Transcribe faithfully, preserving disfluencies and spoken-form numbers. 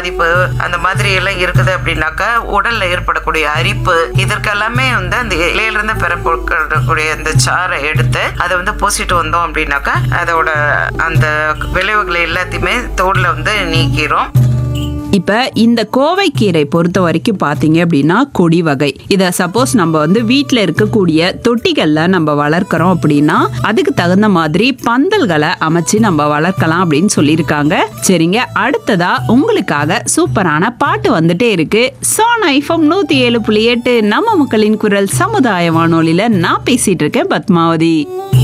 பாதிப்பு அந்த மாதிரி எல்லாம் இருக்குது அப்படின்னாக்கா உடல்ல ஏற்படக்கூடிய அரிப்பு இதற்கெல்லாமே வந்து அந்த இலையில இருந்து பெறக்கூடிய அந்த சாறை எடுத்து அதை வந்து பூசிட்டு வந்தோம் அப்படின்னாக்கா அதோட அந்த விளைவுகளை எல்லாத்தையுமே தோல்ல வந்து நீக்கிறோம். இப்ப இந்த கோவைக்கீரை பொறுத்த வரைக்கும் பாத்தீங்க அப்படின்னா கொடி வகை. இத சப்போஸ் நம்ம வந்து வீட்டுல இருக்கக்கூடிய தொட்டிகள்ல நம்ம வளர்க்கிறோம் அப்படின்னா அதுக்கு தகுந்த மாதிரி பந்தல்களை அமைச்சு நம்ம வளர்க்கலாம் அப்படின்னு சொல்லியிருக்காங்க. சரிங்க, அடுத்ததா உங்களுக்காக சூப்பரான பாட்டு வந்துட்டே இருக்கு. சோனா எஃப்எம் நூத்தி ஏழு புள்ளி எட்டு நம்ம மக்களின் குரல் சமுதாய வானொலியில நான் பேசிட்டு இருக்கேன் பத்மாவதி.